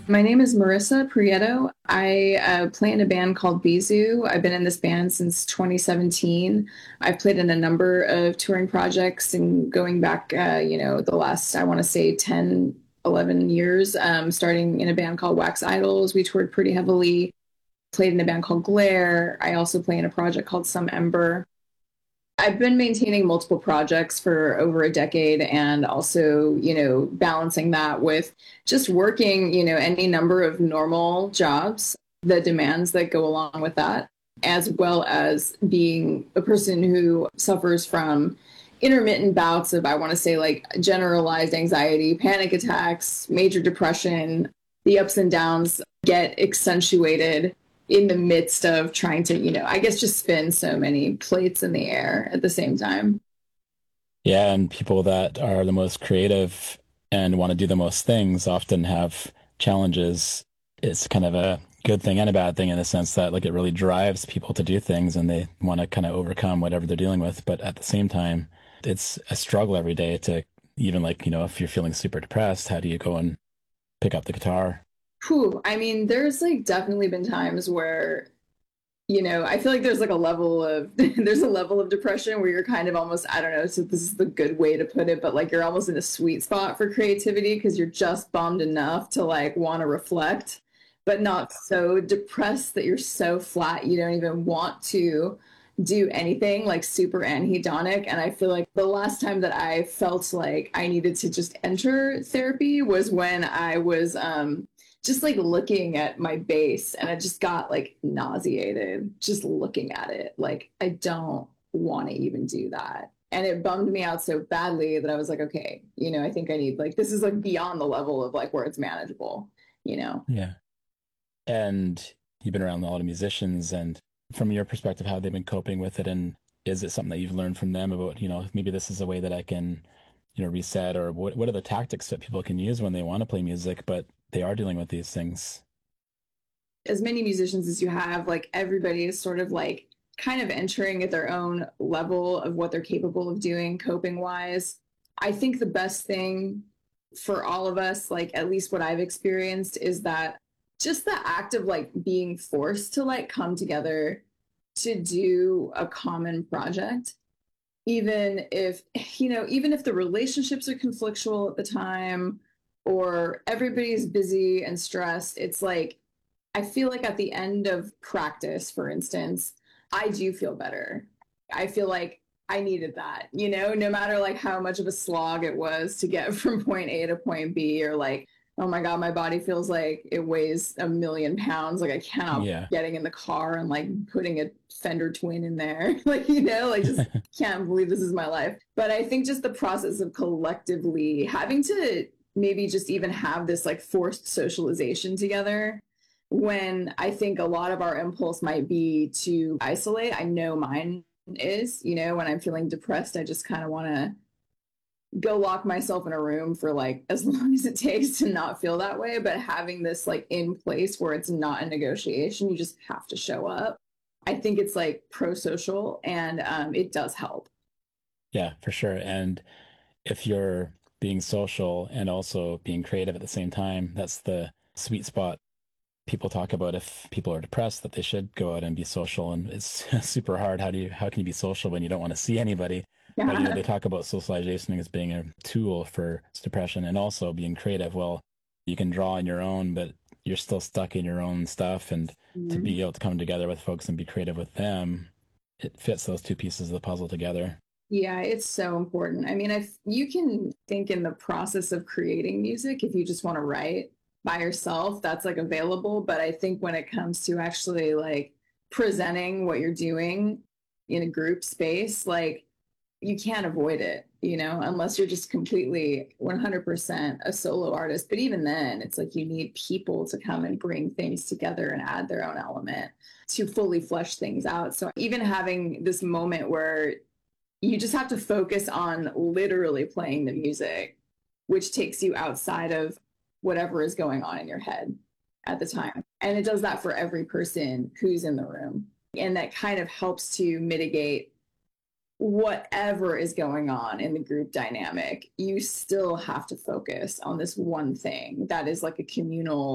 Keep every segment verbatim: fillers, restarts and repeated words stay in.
My name is Marissa Prieto. I uh, play in a band called Bizu. I've been in this band since twenty seventeen. I've played in a number of touring projects and going back, uh, you know, the last, I want to say ten, eleven years, um, starting in a band called Wax Idols. We toured pretty heavily, played in a band called Glare. I also play in a project called Some Ember. I've been maintaining multiple projects for over a decade and also, you know, balancing that with just working, you know, any number of normal jobs, the demands that go along with that, as well as being a person who suffers from intermittent bouts of, I want to say, like generalized anxiety, panic attacks, major depression. The ups and downs get accentuated in the midst of trying to, you know, I guess just spin so many plates in the air at the same time. Yeah, and people that are the most creative and want to do the most things often have challenges. It's kind of a good thing and a bad thing in the sense that like it really drives people to do things and they want to kind of overcome whatever they're dealing with. But at the same time, it's a struggle every day to even like, you know, if you're feeling super depressed, how do you go and pick up the guitar? Whew, I mean, there's like definitely been times where, you know, I feel like there's like a level of there's a level of depression where you're kind of almost, I don't know, so this is the good way to put it, but like you're almost in a sweet spot for creativity because you're just bummed enough to like want to reflect, but not so depressed that you're so flat you don't even want to do anything, like super anhedonic. And I feel like the last time that I felt like I needed to just enter therapy was when I was um just like looking at my bass and I just got like nauseated just looking at it. Like I don't want to even do that. And it bummed me out so badly that I was like, okay, you know, I think I need like this is like beyond the level of like where it's manageable, you know. Yeah. And you've been around a lot of musicians and from your perspective, how they've been coping with it, and is it something that you've learned from them about, you know, maybe this is a way that I can, you know, reset, or what what are the tactics that people can use when they want to play music, but they are dealing with these things? As many musicians as you have, like everybody is sort of like kind of entering at their own level of what they're capable of doing coping wise. I think the best thing for all of us, like at least what I've experienced, is that just the act of like being forced to like come together to do a common project, even if, you know, even if the relationships are conflictual at the time or everybody's busy and stressed, it's like I feel like at the end of practice, for instance, I do feel better. I feel like I needed that, you know, no matter like how much of a slog it was to get from point A to point B, or like, oh my God, my body feels like it weighs a million pounds. Like I cannot Yeah. getting in the car and like putting a Fender Twin in there. Like, you know, like just can't believe this is my life. But I think just the process of collectively having to maybe just even have this like forced socialization together, when I think a lot of our impulse might be to isolate. I know mine is, you know, when I'm feeling depressed, I just kind of want to go lock myself in a room for like as long as it takes to not feel that way. But having this like in place where it's not a negotiation, you just have to show up. I think it's like pro social and um, it does help. Yeah, for sure. And if you're being social and also being creative at the same time, that's the sweet spot. People talk about if people are depressed that they should go out and be social, and it's super hard. How do you how can you be social when you don't want to see anybody? But you know, Yeah. they talk about socialization as being a tool for depression and also being creative. Well, you can draw on your own, but you're still stuck in your own stuff, and to Mhm. be able to come together with folks and be creative with them, it fits those two pieces of the puzzle together. Yeah, it's so important. I mean, if you can think in the process of creating music, if you just want to write by yourself, that's like available. But I think when it comes to actually like presenting what you're doing in a group space, like you can't avoid it, you know, unless you're just completely one hundred percent a solo artist. But even then, it's like you need people to come and bring things together and add their own element to fully flesh things out. So even having this moment where you just have to focus on literally playing the music, which takes you outside of whatever is going on in your head at the time. And it does that for every person who's in the room. And that kind of helps to mitigate whatever is going on in the group dynamic. You still have to focus on this one thing that is like a communal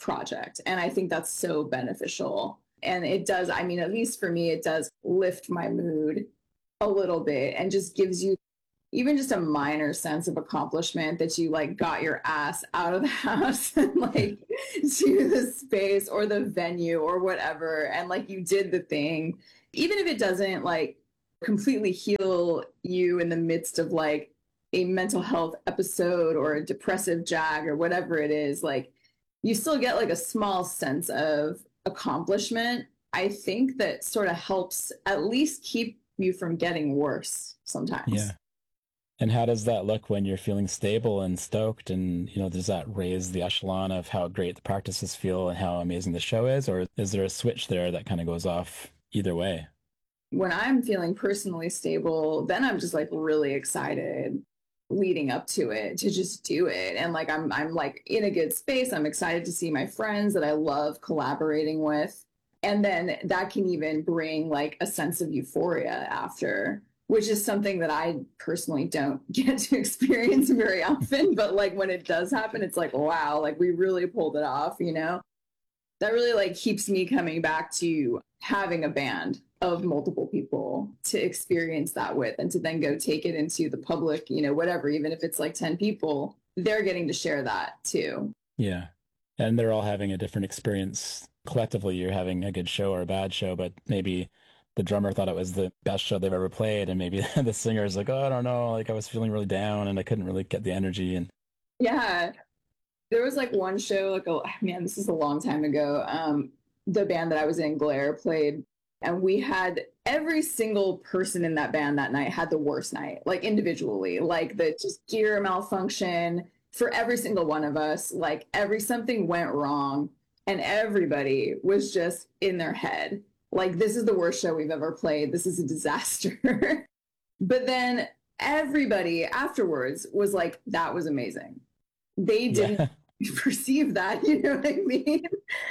project. And I think that's so beneficial. And it does, I mean, at least for me, it does lift my mood a little bit and just gives you even just a minor sense of accomplishment that you like got your ass out of the house and like to the space or the venue or whatever. And like you did the thing, even if it doesn't like completely heal you in the midst of like a mental health episode or a depressive jag or whatever it is, like you still get like a small sense of accomplishment. I think that sort of helps at least keep you from getting worse sometimes. Yeah. And how does that look when you're feeling stable and stoked? And, you know, does that raise the echelon of how great the practices feel and how amazing the show is? Or is there a switch there that kind of goes off either way? When I'm feeling personally stable, then I'm just like really excited leading up to it to just do it. And like I'm I'm like in a good space. I'm excited to see my friends that I love collaborating with. And then that can even bring like a sense of euphoria after, which is something that I personally don't get to experience very often. But like when it does happen, it's like, wow, like we really pulled it off, you know? That really like keeps me coming back to having a band of multiple people to experience that with and to then go take it into the public, you know, whatever, even if it's like ten people, they're getting to share that too. Yeah. And they're all having a different experience. Collectively, you're having a good show or a bad show, but maybe the drummer thought it was the best show they've ever played. And maybe the singer is like, oh, I don't know. Like I was feeling really down and I couldn't really get the energy. And yeah, there was like one show, like, oh man, this is a long time ago. Um, the band that I was in, Glare, played, and we had every single person in that band that night had the worst night, like individually, like the just gear malfunction for every single one of us. Like every something went wrong, and everybody was just in their head. Like, this is the worst show we've ever played. This is a disaster. But then everybody afterwards was like, that was amazing. They didn't yeah. perceive that, you know what I mean?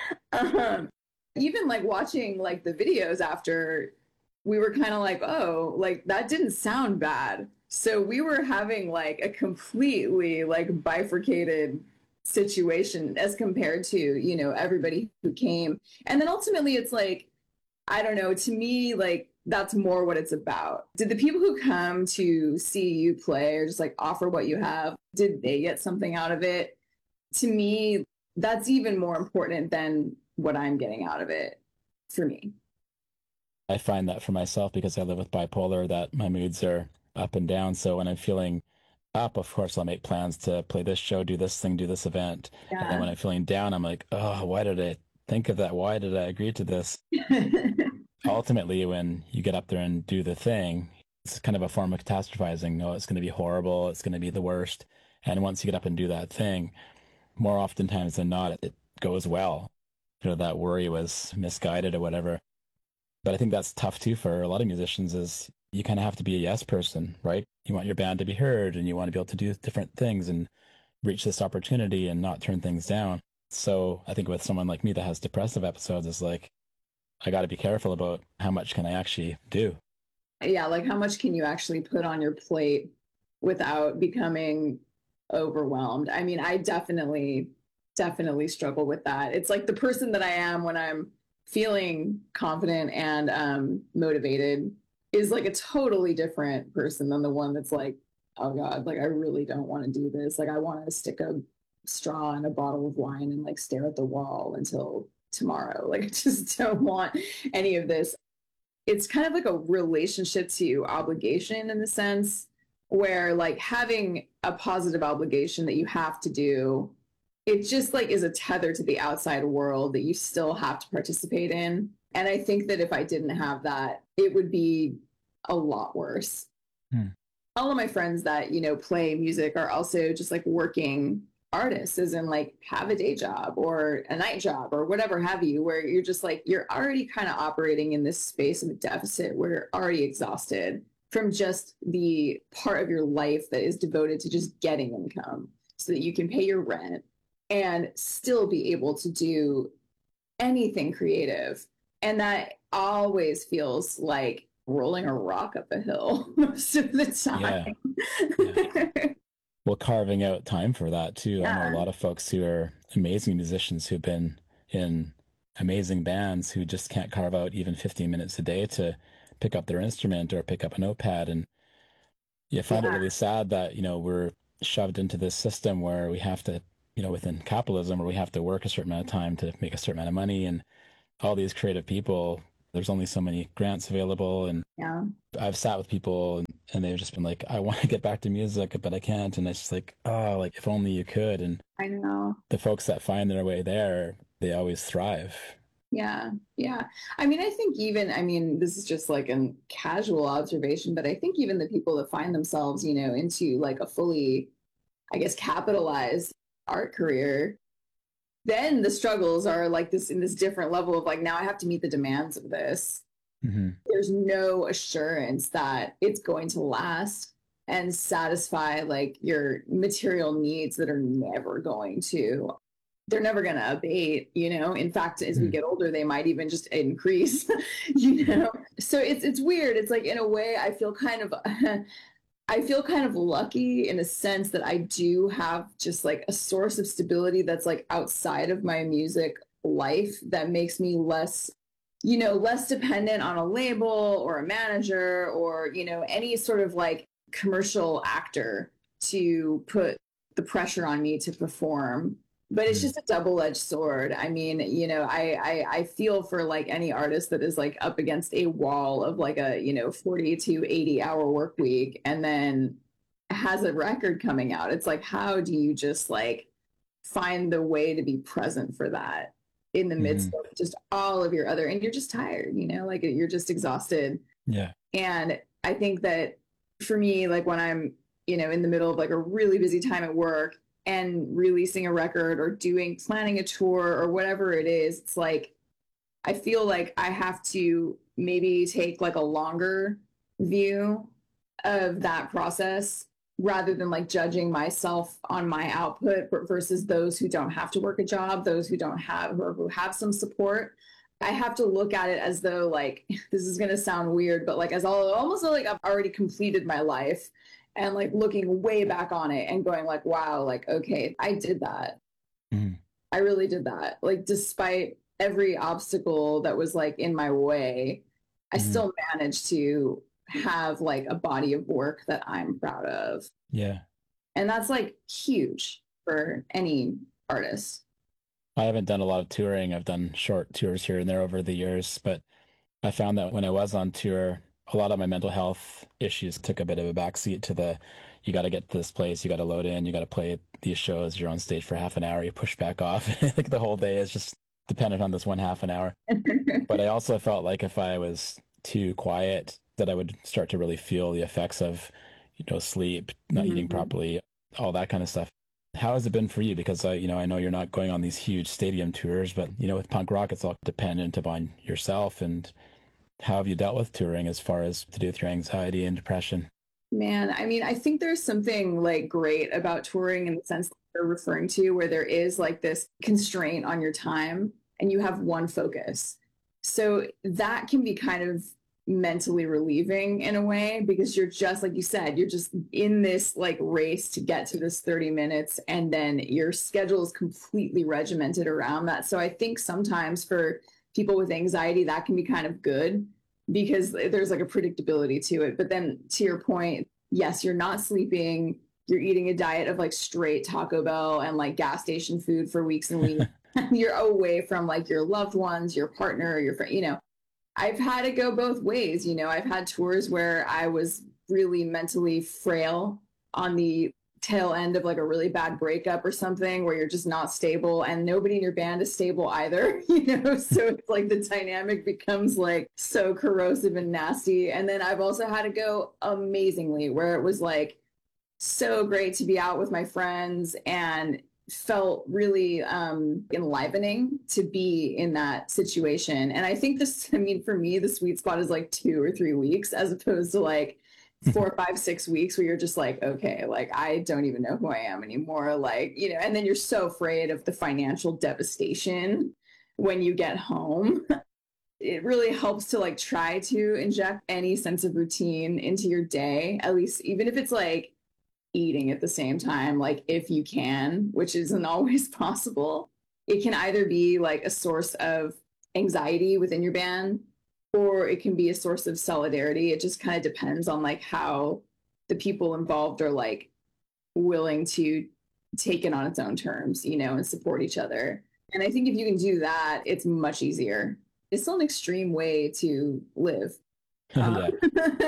Um, even like watching like the videos after, we were kind of like, oh, like that didn't sound bad. So we were having like a completely like bifurcated situation as compared to, you know, everybody who came. And then ultimately it's like, I don't know, to me, like that's more what it's about. Did the people who come to see you play or just like offer what you have, did they get something out of it? To me, that's even more important than what I'm getting out of it for me. I find that for myself because I live with bipolar that my moods are up and down. So when I'm feeling up, of course, I'll make plans to play this show, do this thing, do this event. Yeah. And then when I'm feeling down, I'm like, oh, why did I think of that? Why did I agree to this? Ultimately, when you get up there and do the thing, it's kind of a form of catastrophizing. No, it's going to be horrible. It's going to be the worst. And once you get up and do that thing, more oftentimes than not, it goes well. You know, that worry was misguided or whatever. But I think that's tough too for a lot of musicians is you kind of have to be a yes person, right? You want your band to be heard and you want to be able to do different things and reach this opportunity and not turn things down. So I think with someone like me that has depressive episodes, it's like, I got to be careful about how much can I actually do. Yeah, like how much can you actually put on your plate without becoming overwhelmed? I mean, I definitely, definitely struggle with that. It's like the person that I am when I'm feeling confident and um, motivated is like a totally different person than the one that's like, oh God, like I really don't want to do this. Like I want to stick a straw in a bottle of wine and like stare at the wall until tomorrow. Like I just don't want any of this. It's kind of like a relationship to obligation in the sense where like having a positive obligation that you have to do, it just like is a tether to the outside world that you still have to participate in. And I think that if I didn't have that, it would be a lot worse. Hmm. All of my friends that, you know, play music are also just like working artists, as in like have a day job or a night job or whatever have you, where you're just like, you're already kind of operating in this space of a deficit where you're already exhausted from just the part of your life that is devoted to just getting income so that you can pay your rent and still be able to do anything creative. And that always feels like rolling a rock up a hill most of the time. Yeah. Yeah. well, carving out time for that too. I know a Yeah. lot of folks who are amazing musicians who've been in amazing bands who just can't carve out even fifteen minutes a day to pick up their instrument or pick up a notepad. And you find it Yeah. really sad that, you know, we're shoved into this system where we have to, you know, within capitalism, where we have to work a certain amount of time to make a certain amount of money. And all these creative people, there's only so many grants available. And Yeah. I've sat with people and, and they've just been like, I want to get back to music, but I can't. And it's just like, oh, like if only you could. And I know. the folks that find their way there, they always thrive. Yeah, yeah. I mean, I think even, I mean, this is just like a casual observation, but I think even the people that find themselves, you know, into like a fully, I guess, capitalized art career, then the struggles are like this in this different level of like, now I have to meet the demands of this. Hmm. There's no assurance that it's going to last and satisfy like your material needs that are never going to they're never going to abate, you know. In fact, as we Hmm. get older, they might even just increase, you know. So it's it's weird. It's like in a way I feel kind of I feel kind of lucky in a sense that I do have just like a source of stability that's like outside of my music life that makes me less, you know, less dependent on a label or a manager or, you know, any sort of like commercial actor to put the pressure on me to perform. But it's Hmm. just a double-edged sword. I mean, you know, I, I I feel for like any artist that is like up against a wall of like a, you know, forty to eighty hour work week and then has a record coming out. It's like, how do you just like find the way to be present for that in the midst Hmm. of just all of your other, and you're just tired, you know, like you're just exhausted. Yeah. And I think that for me, like when I'm, you know, in the middle of like a really busy time at work and releasing a record or doing, planning a tour or whatever it is, it's like, I feel like I have to maybe take like a longer view of that process rather than like judging myself on my output versus those who don't have to work a job, those who don't have or who have some support. I have to look at it as though like this is going to sound weird, but like as all almost like I've already completed my life and like looking way back on it and going like, wow, like, okay, I did that. Hmm. I really did that. Like, despite every obstacle that was like in my way, I Hmm. still managed to have like a body of work that I'm proud of. Yeah. And that's like huge for any artist. I haven't done a lot of touring. I've done short tours here and there over the years, but I found that when I was on tour, a lot of my mental health issues took a bit of a backseat to the, you got to get to this place, you got to load in, you got to play these shows, you're on stage for half an hour, you push back off. Like the whole day is just dependent on this one half an hour. But I also felt like if I was too quiet, that I would start to really feel the effects of, you know, sleep, not eating Mhm. properly, all that kind of stuff. How has it been for you? Because I, you know, I know you're not going on these huge stadium tours, but you know, with punk rock, it's all dependent upon yourself. And how have you dealt with touring as far as to do with your anxiety and depression? Man, I mean, I think there's something like great about touring in the sense that you're referring to, where there is like this constraint on your time and you have one focus. So that can be kind of mentally relieving in a way because you're just, like you said, you're just in this like race to get to this thirty minutes and then your schedule is completely regimented around that. So I think sometimes for people with anxiety, that can be kind of good because there's like a predictability to it. But then to your point, yes, you're not sleeping. You're eating a diet of like straight Taco Bell and like gas station food for weeks and weeks. You're away from like your loved ones, your partner, your friend, you know. I've had it go both ways. You know, I've had tours where I was really mentally frail on the tail end of like a really bad breakup or something where you're just not stable and nobody in your band is stable either, you know? So it's like the dynamic becomes like so corrosive and nasty. And then I've also had to go amazingly where it was like so great to be out with my friends and felt really um, enlivening to be in that situation. And I think this, I mean, for me, the sweet spot is like two or three weeks as opposed to like four, five, six weeks where you're just like, okay, like I don't even know who I am anymore. Like, you know, and then you're so afraid of the financial devastation when you get home. It really helps to like try to inject any sense of routine into your day, at least even if it's like eating at the same time, like if you can, which isn't always possible. It can either be like a source of anxiety within your band, or it can be a source of solidarity. It just kind of depends on like how the people involved are like willing to take it on its own terms, you know, and support each other. And I think if you can do that, it's much easier. It's still an extreme way to live. Um, Yeah.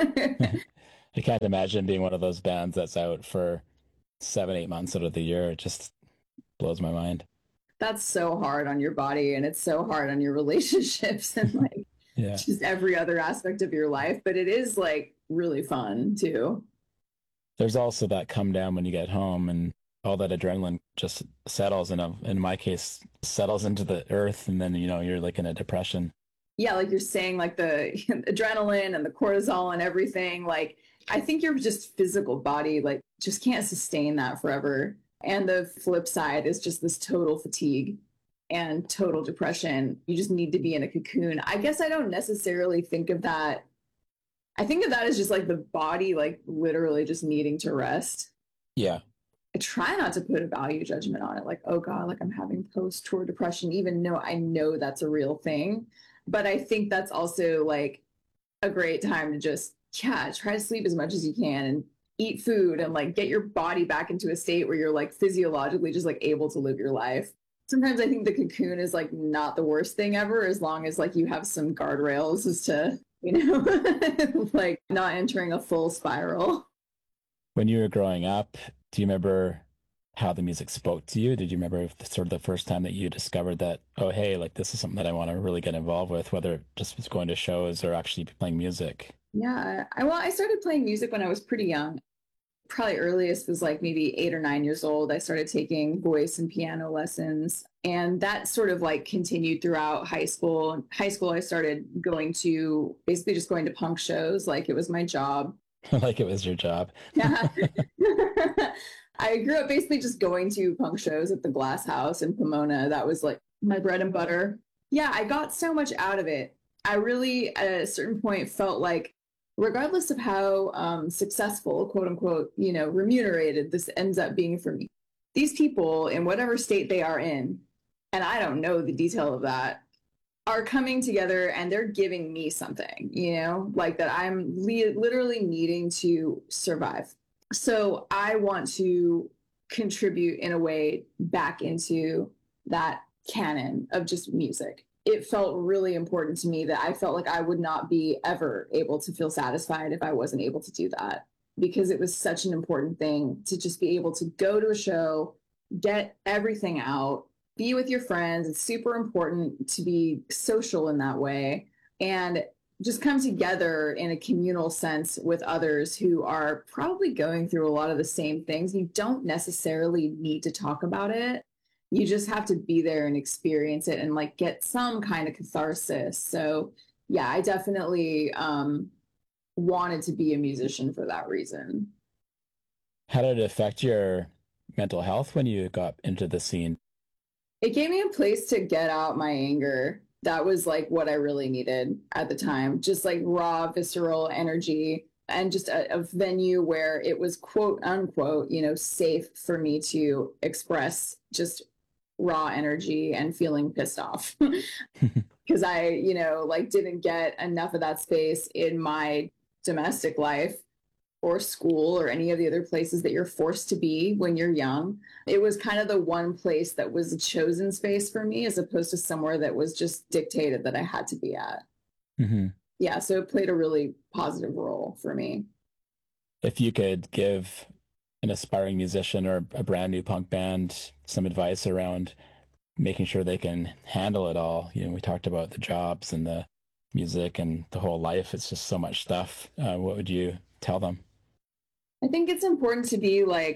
I can't imagine being one of those bands that's out for seven, eight months out of the year. It just blows my mind. that's so hard on your body, and it's so hard on your relationships and like Yeah. just every other aspect of your life. But it is like really fun too. There's also that come down when you get home and all that adrenaline just settles in a, in my case, settles into the earth. And then, you know, you're like in a depression. Yeah, like you're saying, like the adrenaline and the cortisol and everything. Like, I think your just physical body, like, just can't sustain that forever. And the flip side is just this total fatigue and total depression. You just need to be in a cocoon. I guess I don't necessarily think of that. I think of that as just like the body, like literally just needing to rest. Yeah. I try not to put a value judgment on it, like, oh God, like I'm having post tour depression, even though I know that's a real thing. But I think that's also like a great time to just, yeah, try to sleep as much as you can and eat food and like get your body back into a state where you're like physiologically just like able to live your life. Sometimes I think the cocoon is like not the worst thing ever, as long as like you have some guardrails as to, you know, like not entering a full spiral. When you were growing up, do you remember how the music spoke to you? Did you remember the, sort of the first time that you discovered that, oh, hey, like this is something that I want to really get involved with, whether it just was going to shows or actually playing music? Yeah, I well, I started playing music when I was pretty young. Probably earliest was like maybe eight or nine years old. I started taking voice and piano lessons, and that sort of like continued throughout high school. In high school, I started going to basically just going to punk shows, like it was my job. Like it was your job. Yeah. I grew up basically just going to punk shows at the Glass House in Pomona. That was like my bread and butter. Yeah, I got so much out of it. I really, at a certain point, felt like, regardless of how um, successful, quote unquote, you know, remunerated this ends up being for me, these people in whatever state they are in, and I don't know the detail of that, are coming together and they're giving me something, you know, like that I'm li- literally needing to survive. So I want to contribute in a way back into that canon of just music. It felt really important to me that I felt like I would not be ever able to feel satisfied if I wasn't able to do that, because it was such an important thing to just be able to go to a show, get everything out, be with your friends. It's super important to be social in that way and just come together in a communal sense with others who are probably going through a lot of the same things. You don't necessarily need to talk about it. You just have to be there and experience it and like get some kind of catharsis. So yeah, I definitely um, wanted to be a musician for that reason. How did it affect your mental health when you got into the scene? It gave me a place to get out my anger. That was like what I really needed at the time. Just like raw, visceral energy and just a, a venue where it was quote unquote, you know, safe for me to express just raw energy and feeling pissed off. Because I, you know, like didn't get enough of that space in my domestic life or school or any of the other places that you're forced to be when you're young. It was kind of the one place that was a chosen space for me, as opposed to somewhere that was just dictated that I had to be at. Mm-hmm. Yeah, so it played a really positive role for me. If you could give an aspiring musician or a brand new punk band some advice around making sure they can handle it all, you know, we talked about the jobs and the music and the whole life. It's just so much stuff. Uh, what would you tell them? I think it's important to be like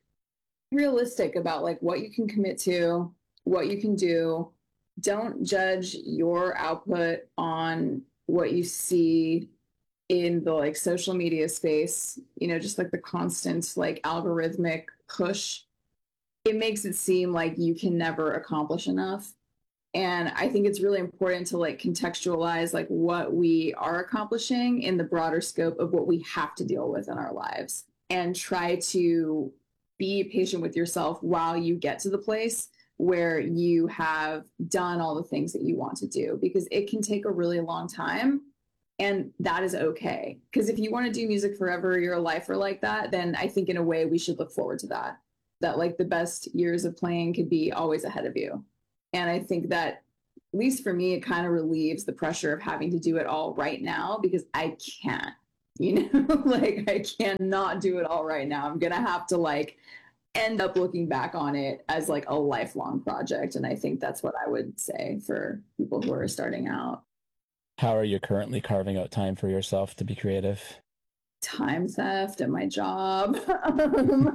realistic about like what you can commit to, what you can do. Don't judge your output on what you see in the like social media space, you know, just like the constant like algorithmic push. It makes it seem like you can never accomplish enough. And I think it's really important to like contextualize like what we are accomplishing in the broader scope of what we have to deal with in our lives. and try to be patient with yourself while you get to the place where you have done all the things that you want to do, because it can take a really long time. And that is okay. Because if you want to do music forever, your life or like that, then I think in a way we should look forward to that. That like the best years of playing could be always ahead of you. And I think that, at least for me, it kind of relieves the pressure of having to do it all right now, because I can't, you know, like I cannot do it all right now. I'm going to have to like end up looking back on it as like a lifelong project. And I think that's what I would say for people who are starting out. How are you currently carving out time for yourself to be creative? Time theft at my job. um,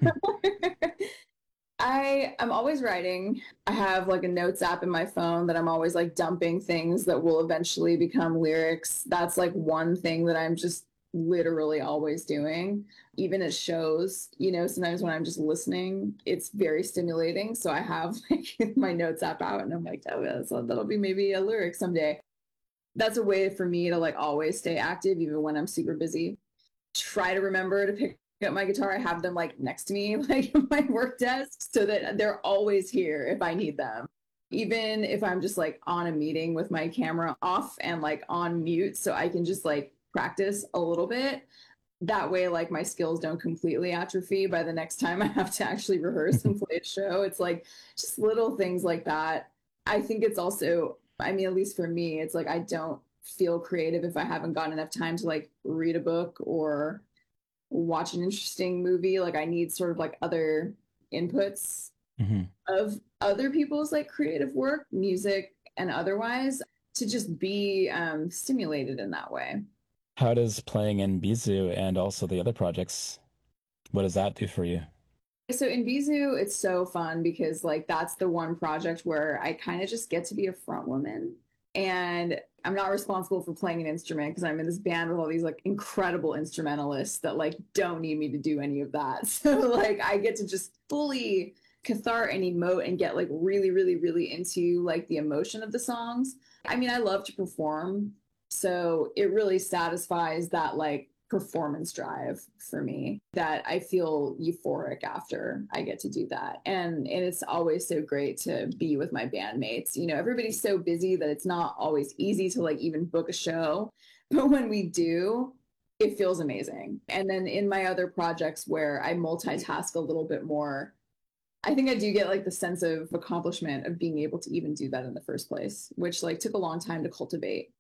I I'm always writing. I have like a notes app in my phone that I'm always like dumping things that will eventually become lyrics. That's like one thing that I'm just literally always doing. Even at shows, you know, sometimes when I'm just listening, it's very stimulating. So I have like my notes app out and I'm like, oh, yeah, so that'll be maybe a lyric someday. That's a way for me to like always stay active, even when I'm super busy. Try to remember to pick up my guitar. I have them like next to me, like my work desk, so that they're always here if I need them. Even if I'm just like on a meeting with my camera off and like on mute, so I can just like practice a little bit. That way, like my skills don't completely atrophy by the next time I have to actually rehearse and play a show. It's like just little things like that. I think it's also, I mean, at least for me, it's like I don't feel creative if I haven't gotten enough time to like read a book or watch an interesting movie. Like I need sort of like other inputs Hmm. of other people's like creative work, music and otherwise, to just be um, stimulated in that way. How does playing in Bizu and also the other projects, what does that do for you? So in Bizu, it's so fun because like that's the one project where I kind of just get to be a front woman. And I'm not responsible for playing an instrument because I'm in this band with all these like incredible instrumentalists that like don't need me to do any of that. So like I get to just fully cathart and emote and get like really, really, really into like the emotion of the songs. I mean, I love to perform. So it really satisfies that like performance drive for me, that I feel euphoric after I get to do that. And and it's always so great to be with my bandmates. You know, everybody's so busy that it's not always easy to like even book a show. But when we do, it feels amazing. And then in my other projects where I multitask a little bit more, I think I do get like the sense of accomplishment of being able to even do that in the first place, which like took a long time to cultivate.